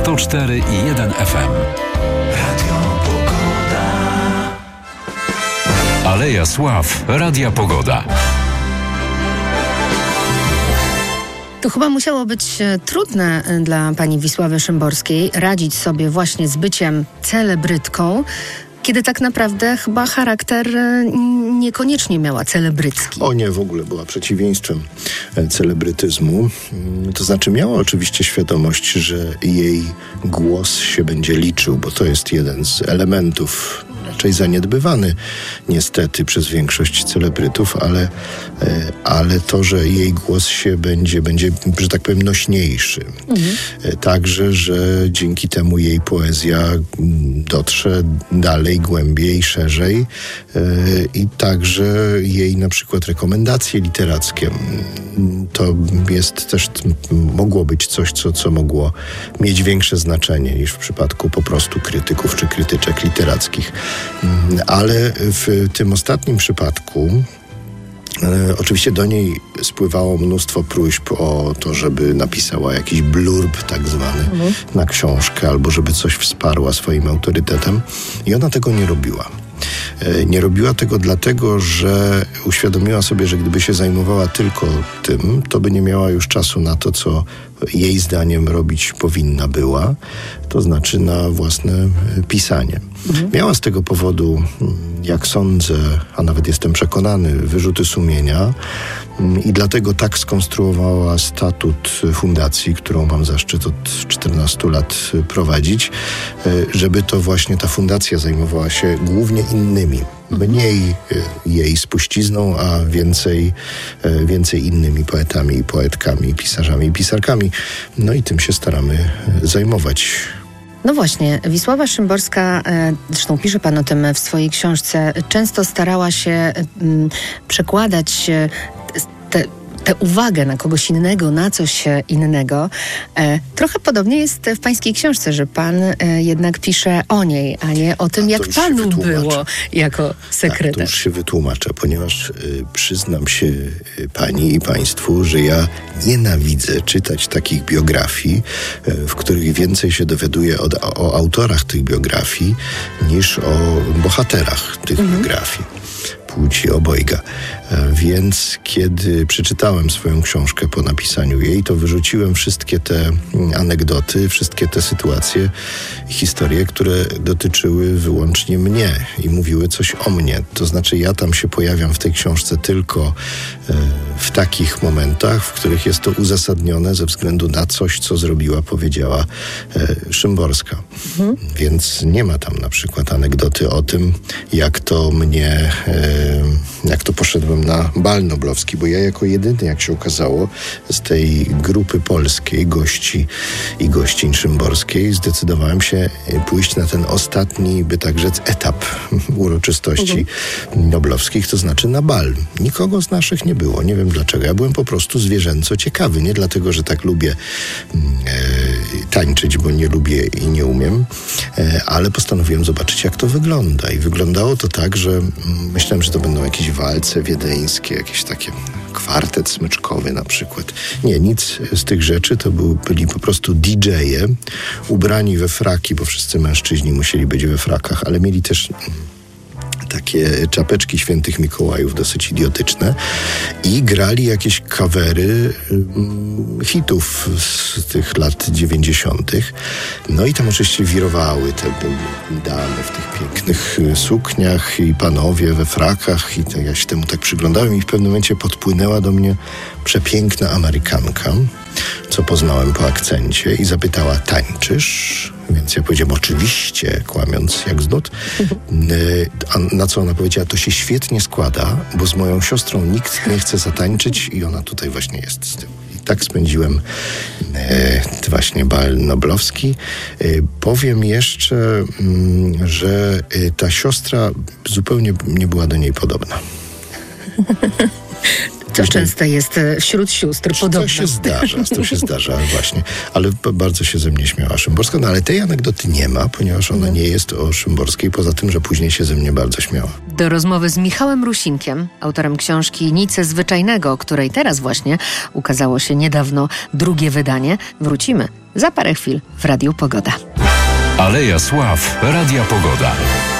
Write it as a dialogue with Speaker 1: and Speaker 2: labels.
Speaker 1: 104,1 FM. Radio Pogoda. Aleja Sław Radia Pogoda.
Speaker 2: To chyba musiało być trudne dla pani Wisławy Szymborskiej radzić sobie właśnie z byciem celebrytką, kiedy tak naprawdę chyba charakter niekoniecznie miała celebrycki.
Speaker 3: O nie, w ogóle była przeciwieństwem celebrytyzmu. To znaczy miała oczywiście świadomość, że jej głos się będzie liczył, bo to jest jeden z elementów raczej zaniedbywany niestety przez większość celebrytów, ale to, że jej głos się będzie, że tak powiem, nośniejszy. Także, że dzięki temu jej poezja dotrze dalej, głębiej, szerzej i także jej na przykład rekomendacje literackie. To jest też, mogło być coś, co mogło mieć większe znaczenie niż w przypadku po prostu krytyków czy krytyczek literackich. Ale w tym ostatnim przypadku oczywiście do niej spływało mnóstwo próśb o to, żeby napisała jakiś blurb tak zwany na książkę, albo żeby coś wsparła swoim autorytetem i ona tego nie robiła. Nie robiła tego dlatego, że uświadomiła sobie, że gdyby się zajmowała tylko tym, to by nie miała już czasu na to, co jej zdaniem robić powinna była, to znaczy na własne pisanie. Miała z tego powodu, jak sądzę, a nawet jestem przekonany, wyrzuty sumienia i dlatego tak skonstruowała statut fundacji, którą mam zaszczyt od 14 lat prowadzić, żeby to właśnie ta fundacja zajmowała się głównie innymi. Mniej jej spuścizną, a więcej innymi poetami i poetkami, pisarzami i pisarkami. No i tym się staramy zajmować.
Speaker 2: No właśnie, Wisława Szymborska, zresztą pisze pan o tym w swojej książce, często starała się przekładać tę uwagę na kogoś innego, na coś innego. Trochę podobnie jest w pańskiej książce, że pan jednak pisze o niej, a nie o tym, jak panu było jako sekretarz.
Speaker 3: To już się wytłumaczę, ponieważ przyznam się pani i państwu, że ja nienawidzę czytać takich biografii, w których więcej się dowiaduję o autorach tych biografii niż o bohaterach tych biografii. Płci obojga. Więc kiedy przeczytałem swoją książkę po napisaniu jej, to wyrzuciłem wszystkie te anegdoty, wszystkie te sytuacje, historie, które dotyczyły wyłącznie mnie i mówiły coś o mnie. To znaczy ja tam się pojawiam w tej książce tylko w takich momentach, w których jest to uzasadnione ze względu na coś, co zrobiła, powiedziała Szymborska. Więc nie ma tam na przykład anegdoty o tym, jak to poszedłem na bal noblowski, bo ja jako jedyny, jak się okazało, z tej grupy polskiej gości i gościń Szymborskiej zdecydowałem się pójść na ten ostatni, by tak rzec, etap uroczystości noblowskich, to znaczy na bal. Nikogo z naszych nie było, nie wiem dlaczego. Ja byłem po prostu zwierzęco ciekawy, nie dlatego, że tak lubię tańczyć, bo nie lubię i nie umiem, ale postanowiłem zobaczyć, jak to wygląda. I wyglądało to tak, że myślałem, że to będą jakieś walce wiedeńskie, jakieś takie kwartet smyczkowy na przykład. Nie, nic z tych rzeczy. To byli po prostu DJ-e ubrani we fraki, bo wszyscy mężczyźni musieli być we frakach, ale mieli też takie czapeczki świętych Mikołajów, dosyć idiotyczne, i grali jakieś covery hitów z tych lat 90. No i tam oczywiście wirowały te damy w tych pięknych sukniach i panowie we frakach i to ja się temu tak przyglądałem i w pewnym momencie podpłynęła do mnie przepiękna Amerykanka, co poznałem po akcencie, i zapytała: tańczysz? Więc ja powiedziałem: oczywiście, kłamiąc jak z nut. A na co ona powiedziała: to się świetnie składa, bo z moją siostrą nikt nie chce zatańczyć i ona tutaj właśnie jest z tyłu. I tak spędziłem właśnie bal noblowski. Powiem jeszcze, że ta siostra zupełnie nie była do niej podobna.
Speaker 2: To często jest wśród sióstr podobno.
Speaker 3: To się zdarza właśnie. Ale bardzo się ze mnie śmiała Szymborska. No ale tej anegdoty nie ma, ponieważ ona nie jest o Szymborskiej, poza tym, że później się ze mnie bardzo śmiała.
Speaker 2: Do rozmowy z Michałem Rusinkiem, autorem książki Nic zwyczajnego, której teraz właśnie ukazało się niedawno drugie wydanie, wrócimy za parę chwil w Radiu Pogoda.
Speaker 1: Aleja Sław, Radia Pogoda.